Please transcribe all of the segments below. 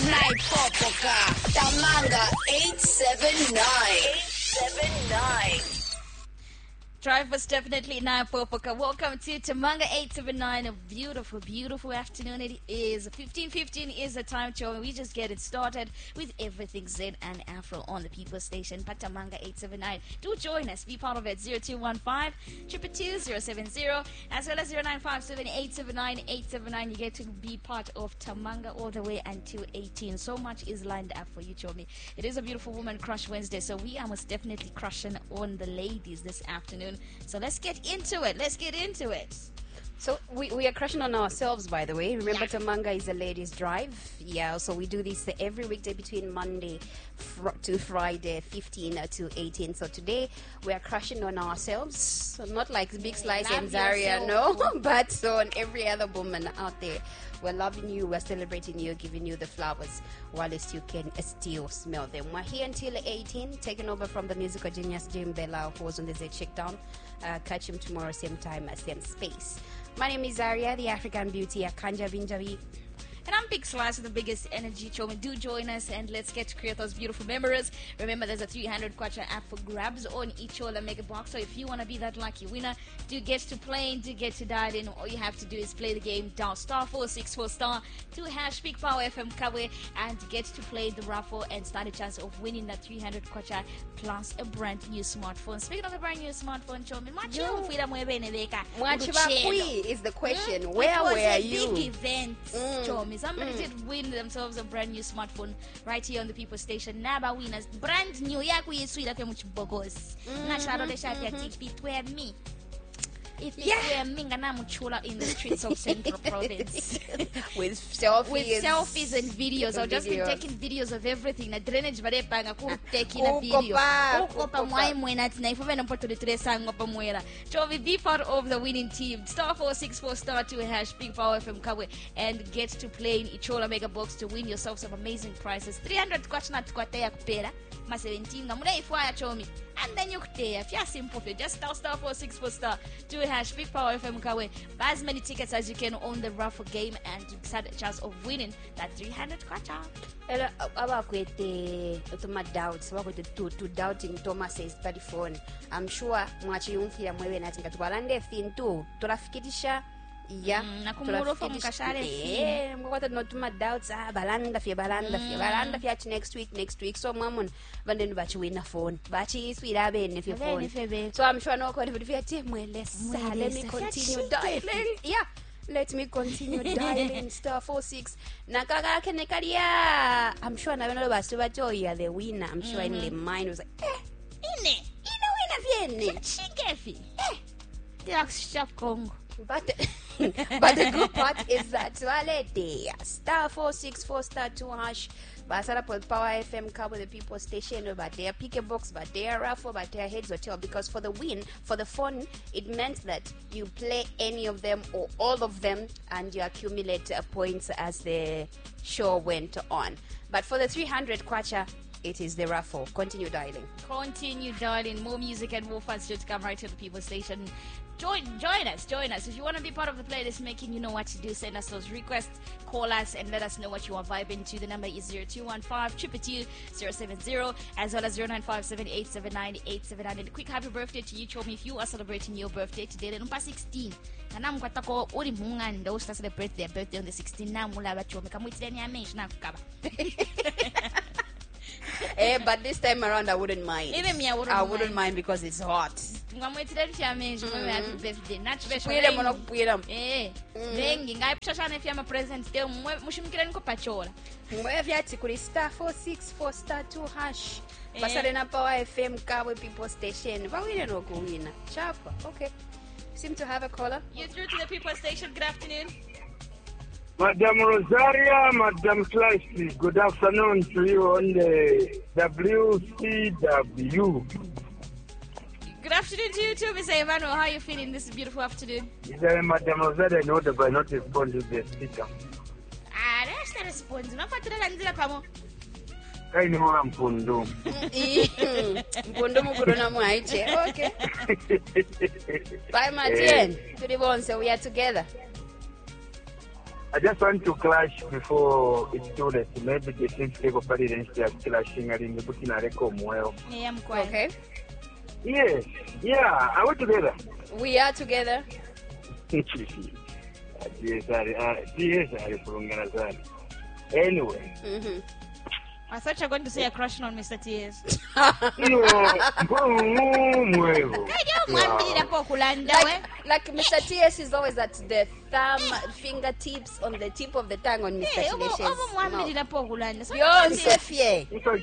Night Popoka. Tamanga 879. Drive was definitely now Popoka. Welcome to Tamanga 879. A beautiful, beautiful afternoon. It is 15:15 is the time, Joe. We just getting started with everything Zen and Afro on the People Station. But Tamanga 879. Do join us. Be part of it. 0215 222 070 as well as 0957879879. You get to be part of Tamanga all the way until 18. So much is lined up for you, Chomi. It is a beautiful Woman Crush Wednesday, so we are most definitely crushing on the ladies this afternoon. So let's get into it. So we are crushing on ourselves, by the way. Remember, Tamanga is a ladies' drive. Yeah, so we do this every weekday between Monday to Friday, 15 to 18. So today we are crushing on ourselves. So not like Big Slice and Zaria, no, but on every other woman out there. We're loving you, we're celebrating you, giving you the flowers whilst you can still smell them. We're here until 18, taking over from the musical genius Jim Bella, who was on the Z Checkdown. Catch him tomorrow, same time, same space. My name is Zaria, the African beauty, Akanja Binjabi. And I'm Big Slice with the biggest energy. Chomi, do join us and let's get to create those beautiful memories. Remember, there's a 300 kwacha app for grabs on each Ola Mega Box. So if you want to be that lucky winner, do get to play, do get to dial in. All you have to do is play the game down *464* to #Big Power FM Kawe and get to play the raffle and stand a chance of winning that 300 kwacha plus a brand new smartphone. Speaking of a brand new smartphone, Chomi, is the question. Where were you? Big event, Chomi. Somebody did win themselves a brand new smartphone right here on the People Station. Naba winners, brand new. Yaku sweet at much bogos. Nasharo de Shatia TP where me. If it were Mingana Muchula in the streets of Central Province. With selfies and videos. I've just been taking videos of everything. The drainage varepanga taking a video. Be part of the winning team. *464*2 #Big Power FM Kawe and get to play in Ichola Mega Box to win yourself some amazing prizes. 300 kwachna tukwatea kupera. Ma 17 ngamuna ifwaya Chomi. And then you if you're simple, just *464*2 #Big Power FM Kawe. Buy as many tickets as you can on the raffle game and you stand a chance of winning that 300 kwacha. To doubting Thomas says by the phone. I'm sure mwachi yumfira mwewe natinga tubalande fin tu tulafikirisha nakumuro from kashare ngokwata notuma doubts balanda fya next week so mamon vandeni bachiwina phone bachi swira bene fya phone so I'm sure no kwati fya temwelesa let me continue dialing let me continue dialing *46 nakaka kenekalia I'm sure na beno basu bacho you are the winner I'm sure in the mind was like ine winner vyene chingefi Sharp Congo. But the good part is that *464*2 Basara Power FM cover the People Station but their pick a box but their raffle but their heads hotel because for the win for the fun it meant that you play any of them or all of them and you accumulate points as the show went on. But for the 300 kwacha it is the raffle. Continue dialing. More music and more fun still to come right to the People Station. Join us. If you want to be part of the playlist making, you know what to do. Send us those requests, call us, and let us know what you are vibing to. The number is 0215 222 as well as 0957879879. And a quick happy birthday to you, Chomi. If you are celebrating your birthday today, then 16. And I'm going to go uri munganda usta celebrate their birthday on the 16th. Now mulaba Chomi kamwitile ni amenshi nakukaba. But this time around I wouldn't mind. I wouldn't mind because it's hot. Ngamwetile happy birthday. Not special. Vengi ngayipshashana if yama present still mushimikira niko pachola. Mwe vyati kuri *464*2 basale na Power FM Kawe People Station. Bawine no kuwina. Chapa. Okay. Seem to have a caller. You're through to the People Station. Good afternoon. Madam Rosaria, Madam Slicey, good afternoon to you on the WCW. Good afternoon to you too, Mr. Emmanuel. How are you feeling this beautiful afternoon? Madam Rosaria, no, but I not respond to the speaker. That's the response. No, but I'm pamo. I know I'm Pundo. Pundo Mukuruna Maiche. Okay. Bye, Martin. To the one, so we are together. I just want to clash before it's too late. Maybe the things take up the start clashing and the putting a record well. Yeah, I'm quiet. Okay. Yes, yeah, are we together? We are together. Anyway, I thought you were going to say you're crushing on Mr. TS. Like Mr. TS is always at the thumb, fingertips, on the tip of the tongue on Mr. Delicious. You're safe here. in fact,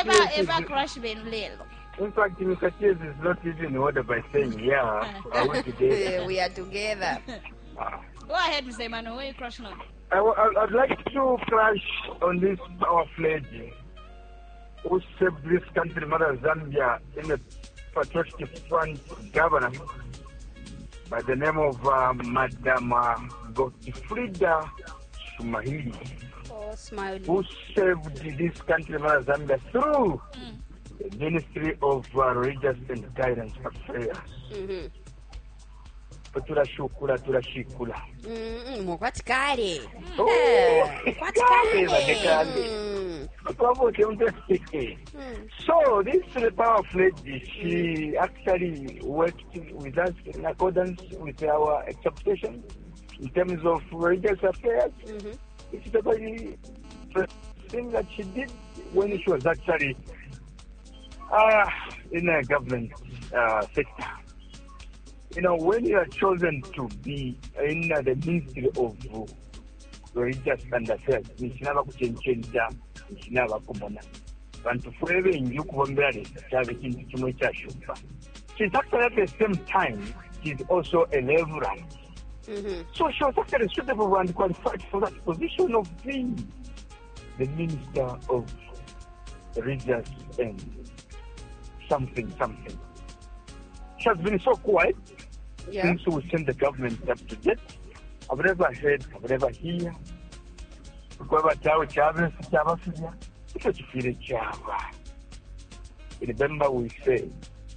Mr. Chase is not even in order by saying, yeah, are we together? We are together. Go ahead, Mr. Emmanuel. Where are you crushing on? I'd like to crash on this power pledge who saved this country, Mother Zambia, in a patriotic front governor by the name of Madam Godfrida Sumahili, who saved this country, Mother Zambia, through the Ministry of Religious and Guidance Affairs. Turashukula. Mukwatikare. So this power pledge, she actually worked with us in accordance with our expectations in terms of religious affairs. It's the very first thing that she did when she was actually in a government sector. You know, when you are chosen to be in the Ministry of Religious and Affairs, she's actually at the same time, she's also a reverend. So she was actually suitable and qualified for that position of being the Minister of Religious and something. She has been so quiet since we sent the government up to date. I've never heard, I've never hear. Remember we say,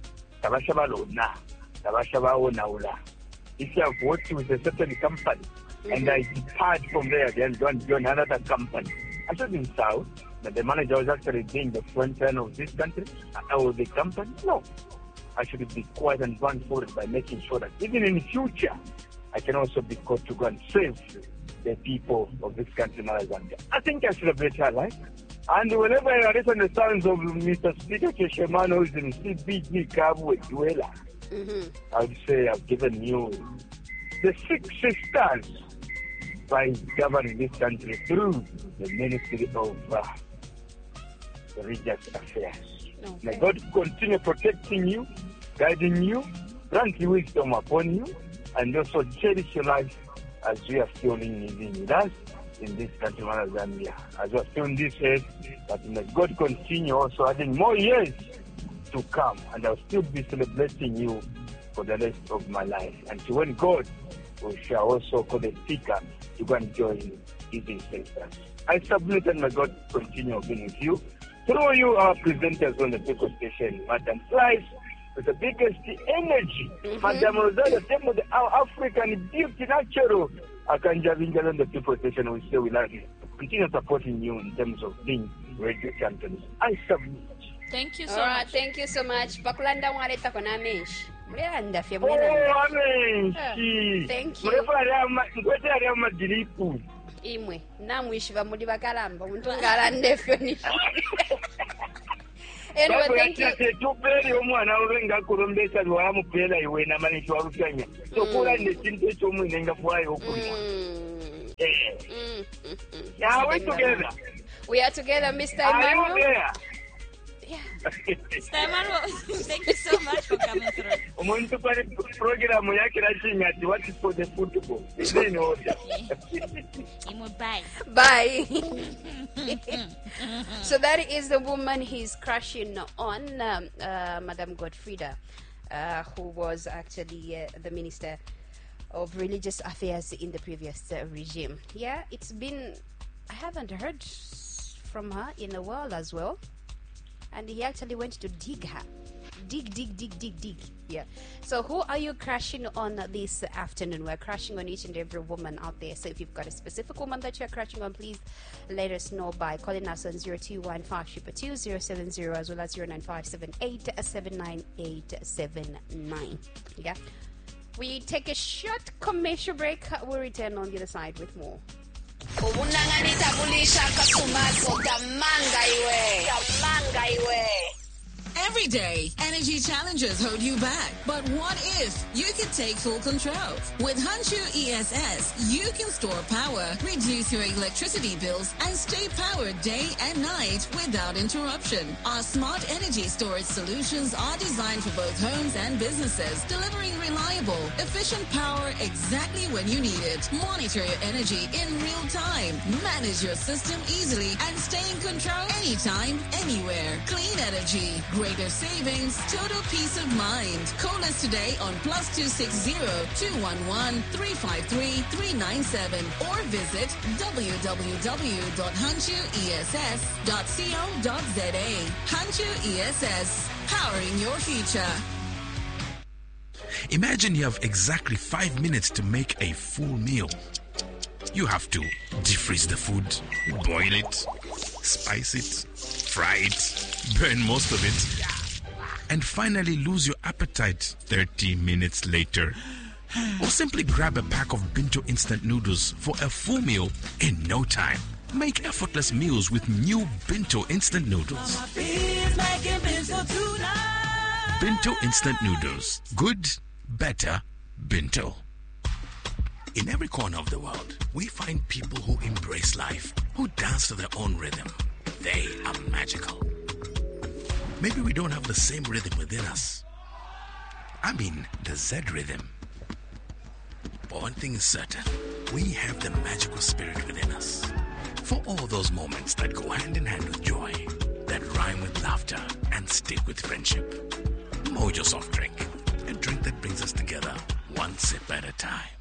if you have worked with a certain company and I depart from there, then go and join another company. I shouldn't sound that the manager was actually being the front end of this country or the company. No. I should be quiet and run forward by making sure that even in the future, I can also be called to go and save the people of this country, Zambia. I think I celebrate her life. And whenever I listen to the sounds of Mr. Speaker Keshemano, who is in CBG Kabwe Duela, I would say I've given you the 6 sisters by governing this country through the Ministry of Religious Affairs. Okay. May God continue protecting you, guiding you, grant wisdom upon you, and also cherish your life as we are still living with us in this country, Zambia. As we are still in this earth, but may God continue also adding more years to come, and I'll still be celebrating you for the rest of my life. And so when God we shall also call the speaker to go and join his instructors. I submit and may God continue being with you. Through you, our presenters on the Pico Station, Madam Slice, with the biggest energy, Madam Rosario, our African beauty natural, Akanjavinja on the Pico Station, we say we love you. Continue supporting you in terms of being radio champions. I submit. Thank you so All right, much. thank you so much. Pakulanda waleta kona mesh. Mulanda fye Oh, mulanda. amen. Thank you. Ngwete ari amadiripu. Imwe namwishiva muli bakalamba umuntu ngalande fyo ni. Anyway, thank you. Tuperi omwana we ngakulombesa lwamupera iwe namanyi walufanya. Sokola nekintu ekyomwine nga fwayo okulima. Yeah, we're together. We are together, Mr. Are you Emmanuel. there? Yeah. Mr. Emmanuel, thank you so much for coming through. Umuntu kwa programu yake rashinga ati what is for the football. Then order. Bye. Bye. So that is the woman he's crushing on, Madame Godfrida, who was actually the Minister of Religious Affairs in the previous regime. Yeah, it's been, I haven't heard from her in a while as well. And he actually went to dig her. dig. Yeah. So who are you crashing on this afternoon? We're crashing on each and every woman out there. So if you've got a specific woman that you're crashing on, please let us know by calling us on 0215-222-070 as well as 09578-79879. Yeah. We take a short commercial break. We'll return on the other side with more. Ubunanganisa bulisha kasumazo damanga iwe. Every day, energy challenges hold you back. But what if you can take full control? With Hanshu ESS, you can store power, reduce your electricity bills, and stay powered day and night without interruption. Our smart energy storage solutions are designed for both homes and businesses, delivering reliable, efficient power exactly when you need it. Monitor your energy in real time, manage your system easily, and stay in control anytime, anywhere. Clean energy, greater savings, total peace of mind. Call us today on +260-211-353-397 or visit www.hanchuess.co.za. Hanchu ESS, powering your future. Imagine you have exactly 5 minutes to make a full meal. You have to defreeze the food, boil it, spice it, fry it, burn most of it, and finally lose your appetite 30 minutes later. Or simply grab a pack of Binto instant noodles for a full meal in no time. Make effortless meals with new Binto instant noodles. Binto instant noodles. Good, better, Binto. In every corner of the world, we find people who embrace life, who dance to their own rhythm. They are magical. Maybe we don't have the same rhythm within us. I mean, the Z rhythm. But one thing is certain, we have the magical spirit within us. For all those moments that go hand in hand with joy, that rhyme with laughter, and stick with friendship. Mojo Soft Drink, a drink that brings us together one sip at a time.